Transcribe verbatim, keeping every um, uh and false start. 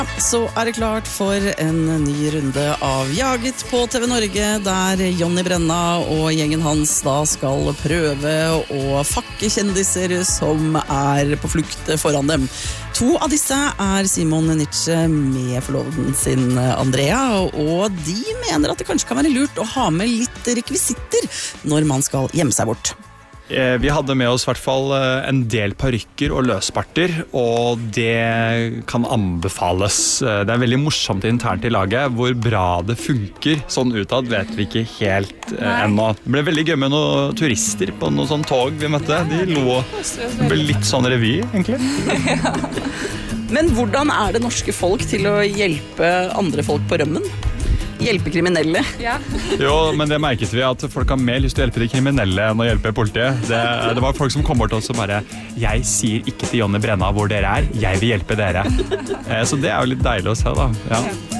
Så er det klart for en ny runde av Jaget på T V Norge, der Jonny Brenna og gjengen hans da skal prøve å fakke kjendiser som er på flukt foran dem. To av disse er Simon Nietzsche med forloveden sin Andrea, og de mener at det kanskje kan være lurt å ha med litt rekvisitter når man skal gjemme seg bort. Vi hadde med oss I hvert fall en del parykker og løsparter, og det kan anbefales. Det er veldig morsomt internt I laget. Hvor bra det funker sånn utad vet vi ikke helt eh, ennå. Det ble veldig gøy med noen turister på noen sånn tog vi møtte. De lo. Det ble litt sånn revy, egentlig. Ja. Men hvordan er det norske folk til å hjelpe andre folk på rømmen? Hjelpe kriminelle. Ja. Jo, men det merket vi at folk har mer lyst til å hjelpe de kriminelle enn å hjelpe politiet. Det, det var folk som kom bort til oss og bare «Jeg sier ikke til Jonny Brenna hvor dere er, jeg vil hjelpe dere». Så det er jo litt deilig å se da. Ja.